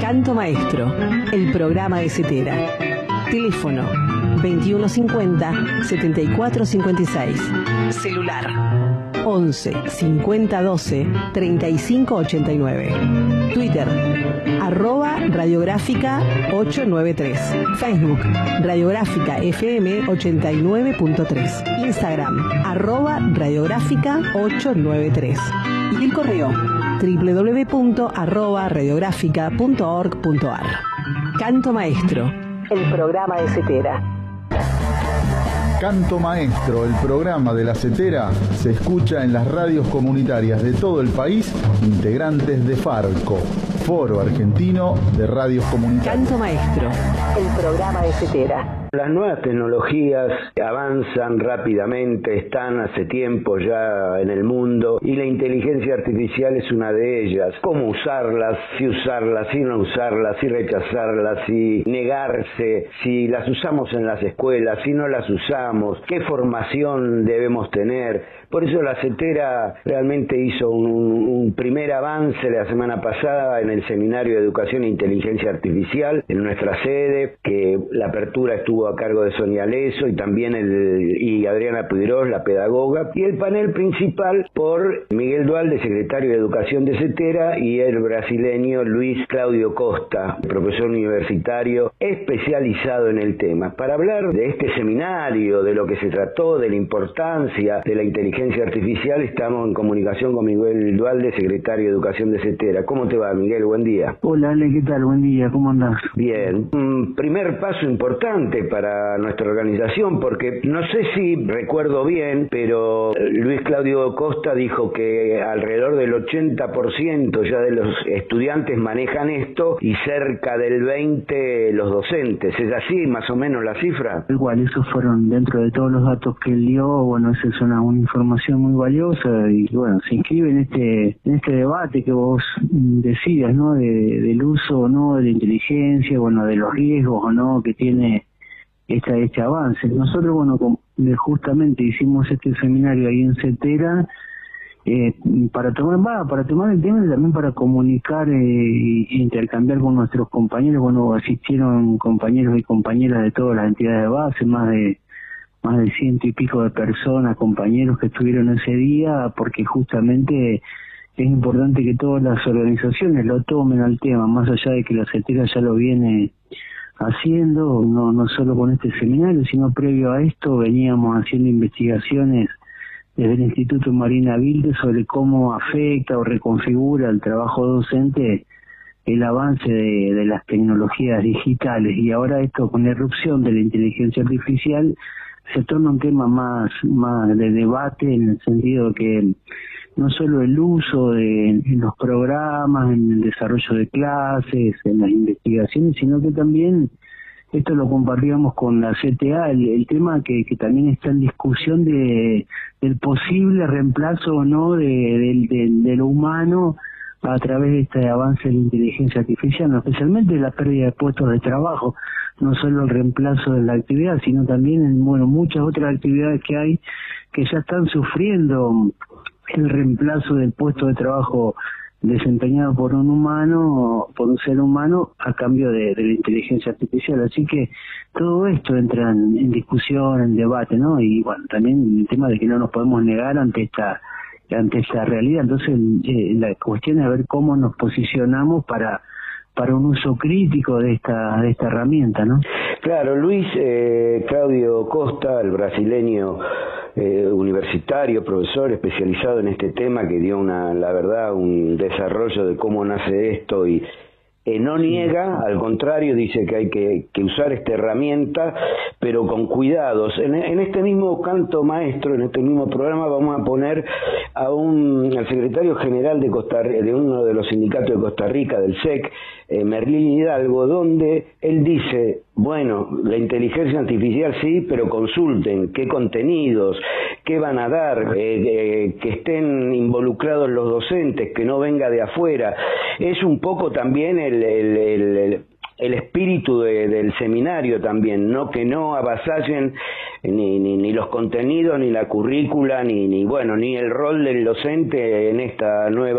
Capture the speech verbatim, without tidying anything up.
Canto Maestro, el programa de Cetera. Teléfono veintiuno cincuenta, setenta y cuatro cincuenta y seis. Celular once, cincuenta doce, treinta y cinco ochenta y nueve. Twitter, arroba radiográfica ochocientos noventa y tres. Facebook, radiográfica F M ochenta y nueve punto tres. Instagram, arroba radiográfica ochocientos noventa y tres. Y el correo, doble u doble u doble u punto arroba radiográfica punto org punto ar. Canto Maestro, el programa de Cetera. Canto Maestro, el programa de la Cetera, se escucha en las radios comunitarias de todo el país, integrantes de Farco, Foro Argentino de Radios Comunitarias. Canto Maestro, el programa de Cetera. Las nuevas tecnologías avanzan rápidamente, están hace tiempo ya en el mundo y la inteligencia artificial es una de ellas. ¿Cómo usarlas? Si usarlas, si no usarlas, si rechazarlas, si negarse, si las usamos en las escuelas, si no las usamos, qué formación debemos tener. Por eso la Cetera realmente hizo un, un primer avance la semana pasada en el Seminario de Educación e Inteligencia Artificial en nuestra sede, que la apertura estuvo a cargo de Sonia Leso y también el, y Adriana Pudirós, la pedagoga, y el panel principal por Miguel Dualde, secretario de Educación de Cetera, y el brasileño Luis Claudio Costa, profesor universitario especializado en el tema, para hablar de este seminario, de lo que se trató, de la importancia de la inteligencia artificial. Estamos en comunicación con Miguel Dualde, secretario de Educación de Cetera. ¿Cómo te va, Miguel? Buen día. Hola, Ale, ¿qué tal? Buen día, ¿cómo andás? Bien. Un primer paso importante para nuestra organización, porque no sé si recuerdo bien, pero Luis Claudio Costa dijo que alrededor del ochenta por ciento ya de los estudiantes manejan esto y cerca del veinte por ciento los docentes. ¿Es así más o menos la cifra? Igual, esos fueron dentro de todos los datos que él dio. Bueno, esa es una, una información muy valiosa y bueno, se inscribe en este en este debate que vos decías, ¿no? De, del uso o no de la inteligencia, bueno, de los riesgos o no que tiene esta, este avance. Nosotros, bueno, justamente hicimos este seminario ahí en Cetera eh, para tomar va, para tomar el tema y también para comunicar eh, e intercambiar con nuestros compañeros. Bueno, asistieron compañeros y compañeras de todas las entidades de base, más de más de ciento y pico de personas, compañeros que estuvieron ese día, porque justamente es importante que todas las organizaciones lo tomen al tema, más allá de que la Cetera ya lo viene haciendo, no no solo con este seminario, sino previo a esto veníamos haciendo investigaciones desde el Instituto Marina Vilde sobre cómo afecta o reconfigura el trabajo docente el avance de, de las tecnologías digitales, y ahora esto con la irrupción de la inteligencia artificial se torna un tema más más de debate, en el sentido que no solo el uso de en los programas, en el desarrollo de clases, en las investigaciones, sino que también esto lo compartíamos con la C T A, el, el tema que, que también está en discusión de del posible reemplazo o no de, de, de, de lo humano a través de este avance de la inteligencia artificial, ¿no? Especialmente la pérdida de puestos de trabajo, no solo el reemplazo de la actividad, sino también en bueno muchas otras actividades que hay que ya están sufriendo el reemplazo del puesto de trabajo desempeñado por un humano, por un ser humano, a cambio de, de la inteligencia artificial. Así que todo esto entra en, en discusión, en debate, ¿no? Y bueno, también el tema de que no nos podemos negar ante esta ante esta realidad. Entonces eh, la cuestión es ver cómo nos posicionamos para para un uso crítico de esta de esta herramienta, ¿no? Claro, Luis eh, Claudio Costa, el brasileño eh, universitario, profesor especializado en este tema, que dio una, la verdad, un desarrollo de cómo nace esto y Eh, no niega, al contrario, dice que hay que, que usar esta herramienta, pero con cuidados. En, en este mismo Canto Maestro, en este mismo programa, vamos a poner a un al secretario general de Costa de uno de los sindicatos de Costa Rica, del S E C, eh, Merlín Hidalgo, donde él dice, bueno, la inteligencia artificial sí, pero consulten qué contenidos, qué van a dar, eh, eh, que estén involucrados los docentes, que no venga de afuera. Es un poco también el, el, el, el, el espíritu de, del seminario también, no que no avasallen ni, ni, ni los contenidos, ni la currícula, ni, ni bueno, ni el rol del docente en esta nueva